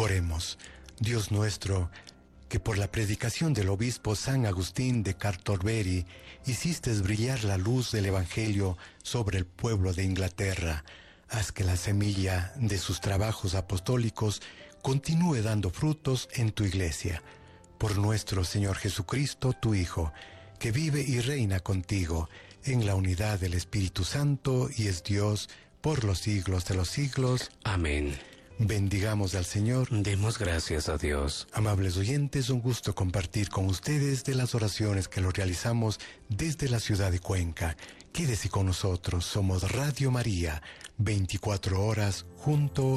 Oremos. Dios nuestro, que por la predicación del obispo San Agustín de Canterbury hiciste brillar la luz del Evangelio sobre el pueblo de Inglaterra, haz que la semilla de sus trabajos apostólicos continúe dando frutos en tu iglesia. Por nuestro Señor Jesucristo, tu Hijo, que vive y reina contigo en la unidad del Espíritu Santo y es Dios por los siglos de los siglos. Amén. Bendigamos al Señor. Demos gracias a Dios. Amables oyentes, un gusto compartir con ustedes de las oraciones que lo realizamos desde la ciudad de Cuenca. Quédese con nosotros, somos Radio María, 24 horas junto